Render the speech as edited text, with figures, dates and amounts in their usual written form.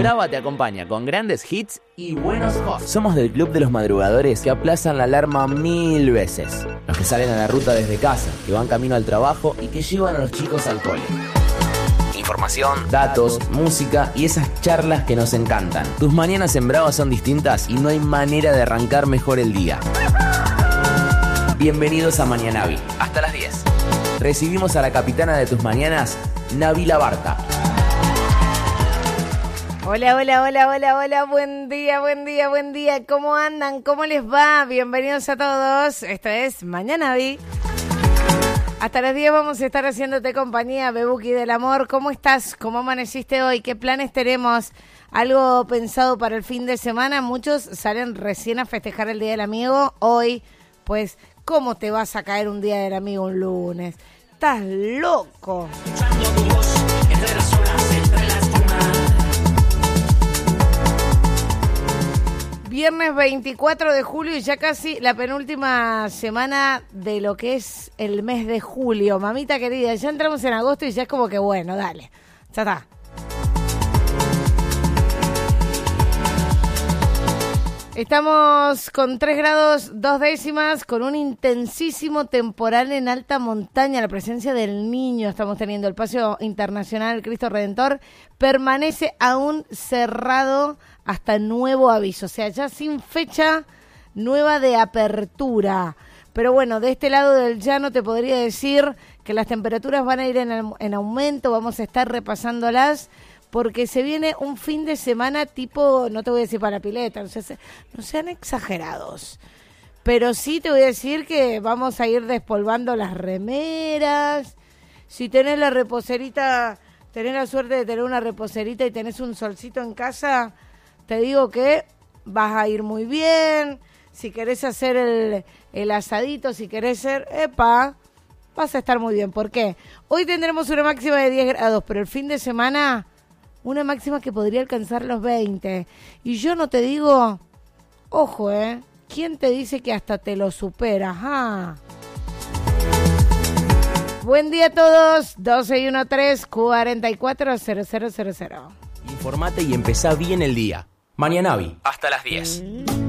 Strava te acompaña con grandes hits y buenos hosts. Somos del club de los madrugadores que aplazan la alarma 1000 veces. Los que salen a la ruta desde casa, que van camino al trabajo y que llevan a los chicos al cole. Información, datos, música y esas charlas que nos encantan. Tus mañanas en Brava son distintas y no hay manera de arrancar mejor el día. Bienvenidos a Mañanavi. Hasta las 10. Recibimos a la capitana de tus mañanas, Nabila Barta. Hola, hola, hola, hola, hola, buen día, buen día, buen día. ¿Cómo andan? ¿Cómo les va? Bienvenidos a todos. Esto es Mañanavi. Hasta las 10 vamos a estar haciéndote compañía, Bebuki del amor. ¿Cómo estás? ¿Cómo amaneciste hoy? ¿Qué planes tenemos? ¿Algo pensado para el fin de semana? Muchos salen recién a festejar el Día del Amigo. Hoy, pues, ¿cómo te vas a caer un Día del Amigo un lunes? ¡Estás loco! Viernes 24 de julio y ya casi la penúltima semana de lo que es el mes de julio. Mamita querida, ya entramos en agosto y ya es como que bueno, dale, ya está. Estamos con 3 grados 2 décimas, con un intensísimo temporal en alta montaña. La presencia del Niño estamos teniendo. El Paseo Internacional Cristo Redentor permanece aún cerrado hasta nuevo aviso. O sea, ya sin fecha nueva de apertura. Pero bueno, de este lado del llano te podría decir que las temperaturas van a ir en aumento. Vamos a estar repasándolas. Porque se viene un fin de semana tipo, no te voy a decir para pileta, no sean exagerados. Pero sí te voy a decir que vamos a ir despolvando las remeras. Si tenés la reposerita, tenés la suerte de tener una reposerita y tenés un solcito en casa, te digo que vas a ir muy bien. Si querés hacer el asadito, si querés ser, vas a estar muy bien. ¿Por qué? Hoy tendremos una máxima de 10 grados, pero el fin de semana una máxima que podría alcanzar los 20. Y yo no te digo, ojo, ¿quién te dice que hasta te lo supera? Buen día a todos, 1213-440000. Informate y empezá bien el día. Mañanavi, hasta las 10.